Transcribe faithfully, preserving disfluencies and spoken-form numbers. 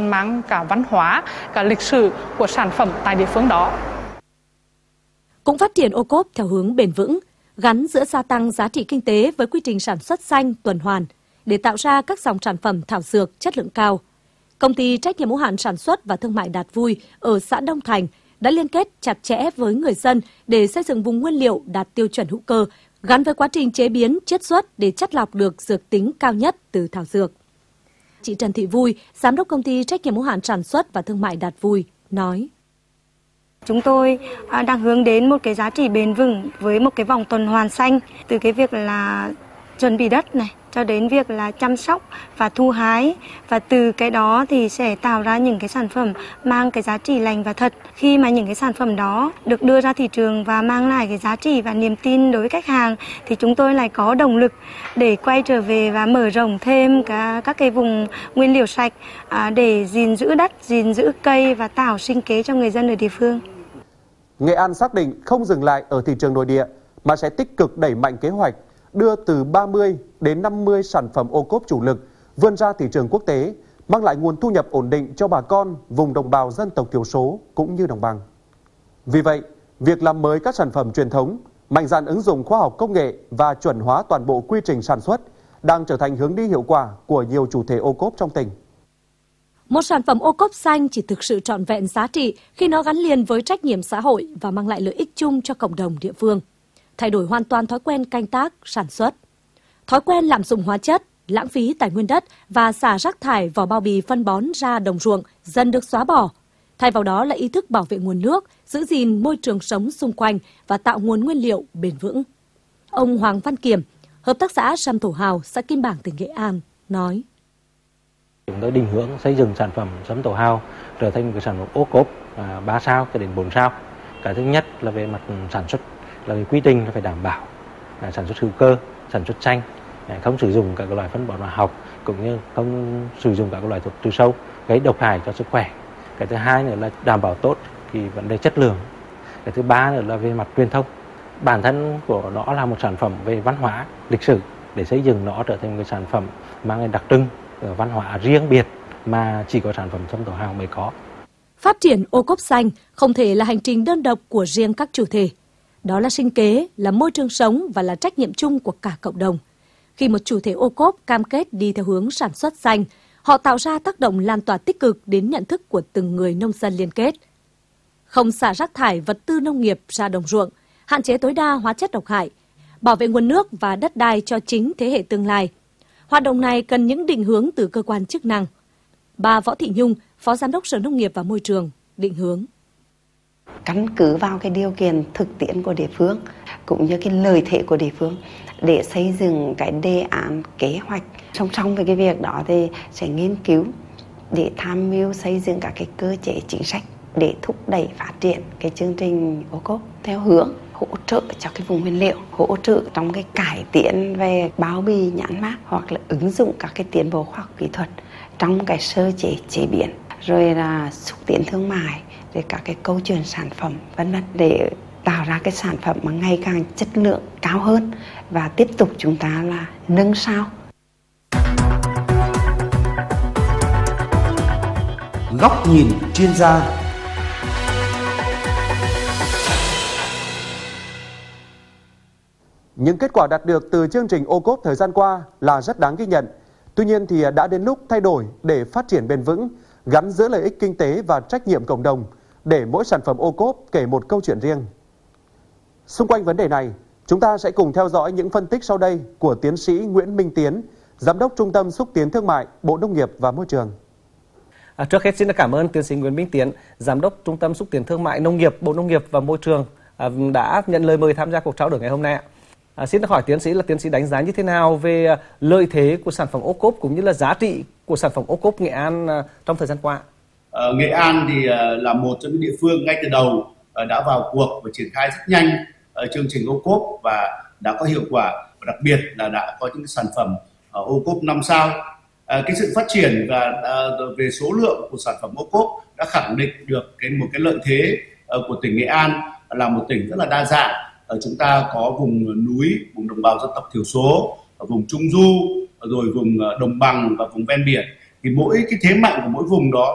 còn mang cả văn hóa, cả lịch sử của sản phẩm tại địa phương đó. Cũng phát triển ô cốp theo hướng bền vững, gắn giữa gia tăng giá trị kinh tế với quy trình sản xuất xanh, tuần hoàn để tạo ra các dòng sản phẩm thảo dược chất lượng cao. Công ty trách nhiệm hữu hạn sản xuất và thương mại Đạt Vui ở xã Đông Thành đã liên kết chặt chẽ với người dân để xây dựng vùng nguyên liệu đạt tiêu chuẩn hữu cơ, gắn với quá trình chế biến, chiết xuất để chắt lọc được dược tính cao nhất từ thảo dược. Chị Trần Thị Vui, giám đốc công ty trách nhiệm hữu hạn sản xuất và thương mại Đạt Vui, nói: Chúng tôi đang hướng đến một cái giá trị bền vững với một cái vòng tuần hoàn xanh, từ cái việc là chuẩn bị đất này cho đến việc là chăm sóc và thu hái, và từ cái đó thì sẽ tạo ra những cái sản phẩm mang cái giá trị lành và thật. Khi mà những cái sản phẩm đó được đưa ra thị trường và mang lại cái giá trị và niềm tin đối với khách hàng thì chúng tôi lại có động lực để quay trở về và mở rộng thêm các các cái vùng nguyên liệu sạch để gìn giữ đất, gìn giữ cây và tạo sinh kế cho người dân ở địa phương. Nghệ An xác định không dừng lại ở thị trường nội địa mà sẽ tích cực đẩy mạnh kế hoạch đưa từ ba mươi đến năm mươi sản phẩm ô cốp chủ lực vươn ra thị trường quốc tế, mang lại nguồn thu nhập ổn định cho bà con vùng đồng bào dân tộc thiểu số cũng như đồng bằng. Vì vậy, việc làm mới các sản phẩm truyền thống, mạnh dạn ứng dụng khoa học công nghệ và chuẩn hóa toàn bộ quy trình sản xuất đang trở thành hướng đi hiệu quả của nhiều chủ thể ô cốp trong tỉnh. Một sản phẩm ô cốp xanh chỉ thực sự trọn vẹn giá trị khi nó gắn liền với trách nhiệm xã hội và mang lại lợi ích chung cho cộng đồng địa phương. Thay đổi hoàn toàn thói quen canh tác, sản xuất. Thói quen lạm dụng hóa chất, lãng phí tài nguyên đất và xả rác thải vào bao bì phân bón ra đồng ruộng dần được xóa bỏ. Thay vào đó là ý thức bảo vệ nguồn nước, giữ gìn môi trường sống xung quanh và tạo nguồn nguyên liệu bền vững. Ông Hoàng Văn Kiểm, hợp tác xã Sâm Thổ Hào, xã Kim Bảng, tỉnh Nghệ An, nói: Chúng tôi định hướng xây dựng sản phẩm Sâm Thổ Hào trở thành một cái sản phẩm ô cốp ba sao cho đến bốn sao. Cái thứ nhất là về mặt sản xuất, là cái quy trình phải đảm bảo là sản xuất hữu cơ, sản xuất xanh, không sử dụng các loại phân bón hóa học cũng như không sử dụng các loại thuốc trừ sâu gây độc hại cho sức khỏe. Cái thứ hai nữa là đảm bảo tốt cái vấn đề chất lượng. Cái thứ ba nữa là về mặt truyền thông. Bản thân của nó là một sản phẩm về văn hóa, lịch sử để xây dựng nó trở thành một cái sản phẩm mang cái đặc trưng văn hóa riêng biệt mà chỉ có sản phẩm Sâm Thổ Hào mới có. Phát triển ô cốp xanh không thể là hành trình đơn độc của riêng các chủ thể. Đó là sinh kế, là môi trường sống và là trách nhiệm chung của cả cộng đồng. Khi một chủ thể ô cốp cam kết đi theo hướng sản xuất xanh, họ tạo ra tác động lan tỏa tích cực đến nhận thức của từng người nông dân liên kết. Không xả rác thải vật tư nông nghiệp ra đồng ruộng, hạn chế tối đa hóa chất độc hại, bảo vệ nguồn nước và đất đai cho chính thế hệ tương lai. Hoạt động này cần những định hướng từ cơ quan chức năng. Bà Võ Thị Nhung, Phó Giám đốc Sở Nông nghiệp và Môi trường, định hướng: Căn cứ vào cái điều kiện thực tiễn của địa phương cũng như cái lợi thế của địa phương để xây dựng cái đề án kế hoạch. Song song với cái việc đó thì sẽ nghiên cứu để tham mưu xây dựng các cái cơ chế chính sách để thúc đẩy phát triển cái chương trình ô cốp theo hướng hỗ trợ cho cái vùng nguyên liệu, hỗ trợ trong cái cải tiến về bao bì nhãn mác hoặc là ứng dụng các cái tiến bộ khoa học kỹ thuật trong cái sơ chế chế biến, rồi là xúc tiến thương mại, rồi các cái câu chuyện sản phẩm vân vân để tạo ra cái sản phẩm mà ngày càng chất lượng cao hơn và tiếp tục chúng ta là nâng sao. Góc nhìn chuyên gia. Những kết quả đạt được từ chương trình ô cốp thời gian qua là rất đáng ghi nhận. Tuy nhiên thì đã đến lúc thay đổi để phát triển bền vững, gắn giữa lợi ích kinh tế và trách nhiệm cộng đồng, để mỗi sản phẩm ô cốp kể một câu chuyện riêng. Xung quanh vấn đề này, chúng ta sẽ cùng theo dõi những phân tích sau đây của tiến sĩ Nguyễn Minh Tiến, Giám đốc Trung tâm Xúc tiến Thương mại, Bộ Nông nghiệp và Môi trường. À, trước hết xin cảm ơn tiến sĩ Nguyễn Minh Tiến, Giám đốc Trung tâm Xúc tiến Thương mại Nông nghiệp, Bộ Nông nghiệp và Môi trường à, đã nhận lời mời tham gia cuộc trao đổi ngày hôm nay. À, xin hỏi tiến sĩ là tiến sĩ đánh giá như thế nào về lợi thế của sản phẩm ô cốp cũng như là giá trị của sản phẩm ô cốp Nghệ An trong thời gian qua? Ờ, Nghệ An thì là một trong những địa phương ngay từ đầu đã vào cuộc và triển khai rất nhanh chương trình ô cốp và đã có hiệu quả, và đặc biệt là đã có những sản phẩm ô cốp năm sao. À, cái sự phát triển và à, về số lượng của sản phẩm ô cốp đã khẳng định được cái một cái lợi thế uh, của tỉnh Nghệ An là một tỉnh rất là đa dạng. Uh, chúng ta có vùng núi, vùng đồng bào dân tộc thiểu số, vùng trung du, rồi vùng đồng bằng và vùng ven biển. Thì mỗi cái thế mạnh của mỗi vùng đó